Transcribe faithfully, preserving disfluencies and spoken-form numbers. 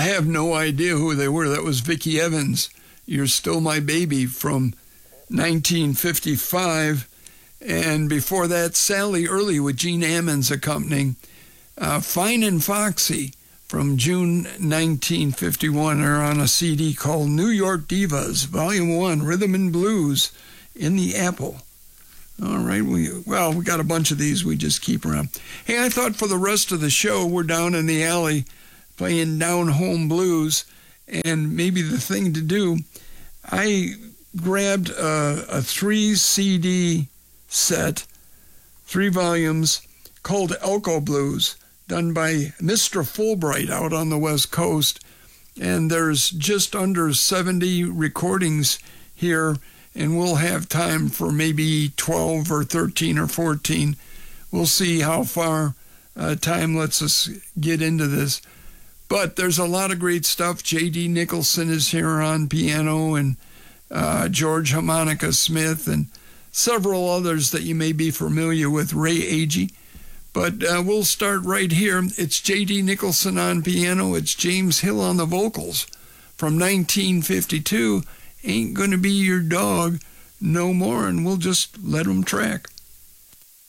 have no idea who they were. That was Vicki Evans, You're Still My Baby from nineteen fifty-five. And before that, Sally Early with Gene Ammons accompanying. Uh, Fine and Foxy from June nineteen fifty-one are on a C D called New York Divas, Volume one, Rhythm and Blues in the Apple. All right, we well, we got a bunch of these we just keep around. Hey, I thought for the rest of the show, we're down in the alley playing Down Home Blues, and maybe the thing to do, I grabbed a, a three C D set, three volumes, called Elko Blues, done by Mister Fulbright out on the West Coast. And there's just under seventy recordings here, and we'll have time for maybe twelve or thirteen or fourteen. We'll see how far uh, time lets us get into this. But there's a lot of great stuff. J D Nicholson is here on piano, and uh, George Harmonica Smith, and several others that you may be familiar with, Ray Agee. But uh, we'll start right here. It's J D Nicholson on piano. It's James Hill on the vocals from nineteen fifty-two. Ain't Gonna Be Your Dog No More, and we'll just let them track.